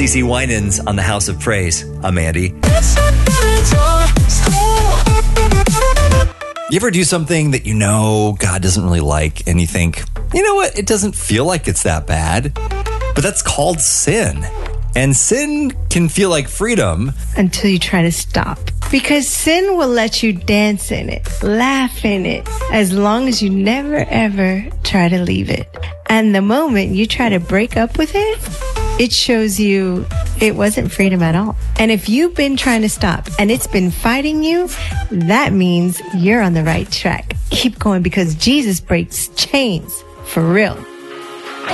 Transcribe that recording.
CeCe Winans on the House of Praise. I'm Andy. You ever do something that you know God doesn't really like and you think, you know what, it doesn't feel like it's that bad, but that's called sin. And sin can feel like freedom. Until you try to stop. Because sin will let you dance in it, laugh in it, as long as you never ever try to leave it. And the moment you try to break up with it, it shows you it wasn't freedom at all. And if you've been trying to stop and it's been fighting you, that means you're on the right track. Keep going because Jesus breaks chains for real.